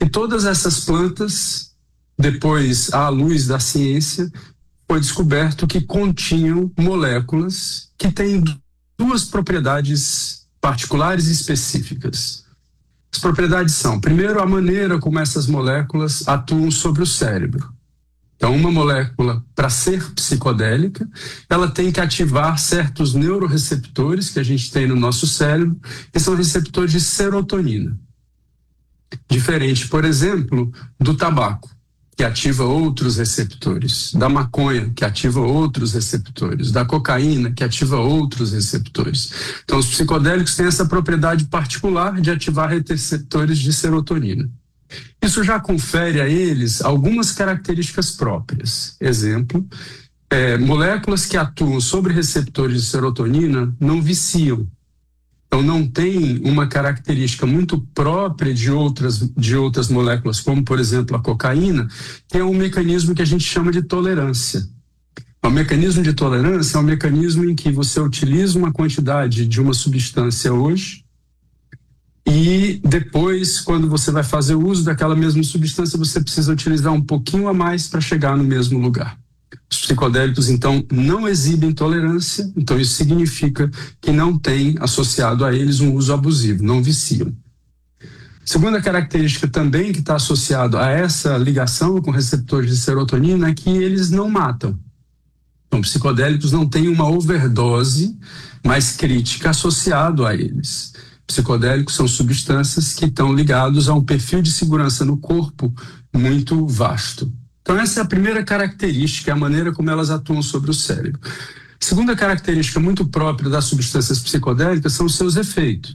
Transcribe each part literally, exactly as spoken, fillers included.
todas essas plantas, depois, à luz da ciência, foi descoberto que continham moléculas que têm duas propriedades particulares e específicas. As propriedades são, primeiro, a maneira como essas moléculas atuam sobre o cérebro. Então, uma molécula, para ser psicodélica, ela tem que ativar certos neuroreceptores que a gente tem no nosso cérebro, que são receptores de serotonina. Diferente, por exemplo, do tabaco, que ativa outros receptores, da maconha, que ativa outros receptores, da cocaína, que ativa outros receptores. Então, os psicodélicos têm essa propriedade particular de ativar receptores de serotonina. Isso já confere a eles algumas características próprias. Exemplo, é, moléculas que atuam sobre receptores de serotonina não viciam. Então, não tem uma característica muito própria de outras, de outras moléculas, como, por exemplo, a cocaína, que é um mecanismo que a gente chama de tolerância. O mecanismo de tolerância é um mecanismo em que você utiliza uma quantidade de uma substância hoje e depois, quando você vai fazer o uso daquela mesma substância, você precisa utilizar um pouquinho a mais para chegar no mesmo lugar. Os psicodélicos, então, não exibem tolerância, então isso significa que não tem associado a eles um uso abusivo, não viciam. Segunda característica também que está associado a essa ligação com receptores de serotonina é que eles não matam. Então, psicodélicos não têm uma overdose mais crítica associado a eles. Psicodélicos são substâncias que estão ligados a um perfil de segurança no corpo muito vasto. Então, essa é a primeira característica, a maneira como elas atuam sobre o cérebro. Segunda característica muito própria das substâncias psicodélicas são os seus efeitos.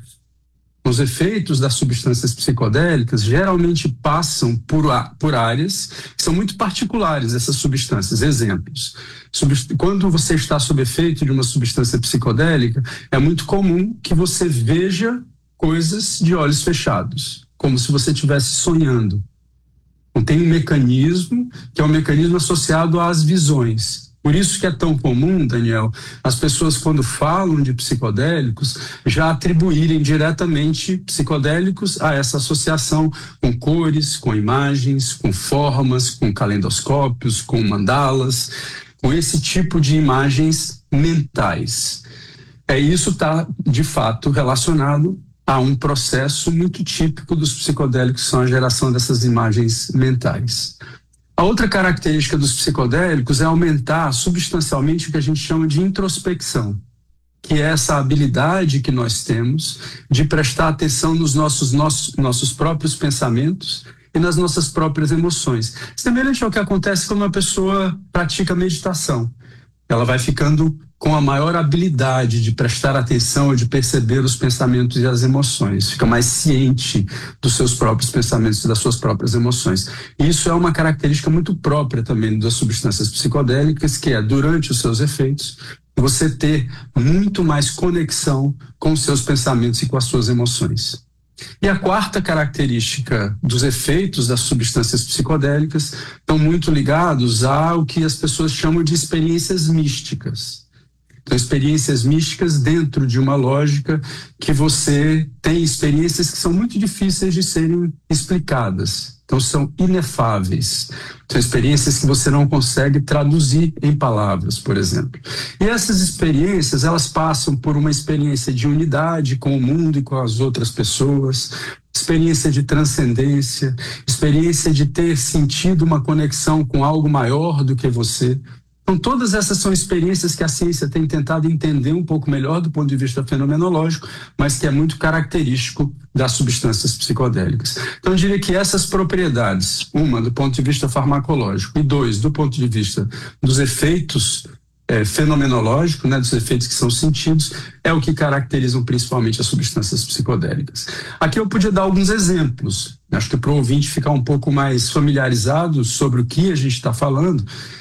Os efeitos das substâncias psicodélicas geralmente passam por, por áreas que são muito particulares, essas substâncias. Exemplos. Quando você está sob efeito de uma substância psicodélica, é muito comum que você veja coisas de olhos fechados, como se você estivesse sonhando. Então, tem um mecanismo que é um mecanismo associado às visões. Por isso que é tão comum, Daniel, as pessoas quando falam de psicodélicos já atribuírem diretamente psicodélicos a essa associação com cores, com imagens, com formas, com calendoscópios, com mandalas, com esse tipo de imagens mentais. É, isso está, de fato, relacionado a um processo muito típico dos psicodélicos, que são a geração dessas imagens mentais. A outra característica dos psicodélicos é aumentar substancialmente o que a gente chama de introspecção, que é essa habilidade que nós temos de prestar atenção nos nossos, nossos, nossos próprios pensamentos e nas nossas próprias emoções. Semelhante ao que acontece quando uma pessoa pratica meditação. Ela vai ficando com a maior habilidade de prestar atenção e de perceber os pensamentos e as emoções. Fica mais ciente dos seus próprios pensamentos e das suas próprias emoções. E isso é uma característica muito própria também das substâncias psicodélicas, que é, durante os seus efeitos, você ter muito mais conexão com os seus pensamentos e com as suas emoções. E a quarta característica dos efeitos das substâncias psicodélicas estão muito ligados ao que as pessoas chamam de experiências místicas. Então, experiências místicas dentro de uma lógica que você tem experiências que são muito difíceis de serem explicadas. Então, são inefáveis. São experiências que você não consegue traduzir em palavras, por exemplo. E essas experiências, elas passam por uma experiência de unidade com o mundo e com as outras pessoas, experiência de transcendência, experiência de ter sentido uma conexão com algo maior do que você. Então, todas essas são experiências que a ciência tem tentado entender um pouco melhor do ponto de vista fenomenológico, mas que é muito característico das substâncias psicodélicas. Então, eu diria que essas propriedades, uma, do ponto de vista farmacológico, e dois, do ponto de vista dos efeitos é, fenomenológicos, né, dos efeitos que são sentidos, é o que caracterizam principalmente as substâncias psicodélicas. Aqui eu podia dar alguns exemplos, acho que para o ouvinte ficar um pouco mais familiarizado sobre o que a gente está falando.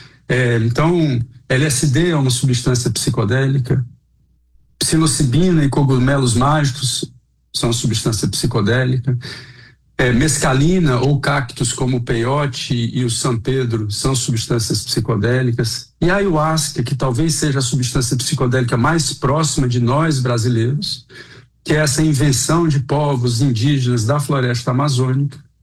É, então, L S D é uma substância psicodélica, psilocibina e cogumelos mágicos são substância psicodélica, é, mescalina ou cactos como o peiote e o San Pedro são substâncias psicodélicas, e a ayahuasca, que talvez seja a substância psicodélica mais próxima de nós brasileiros, que é essa invenção de povos indígenas da floresta amazônica,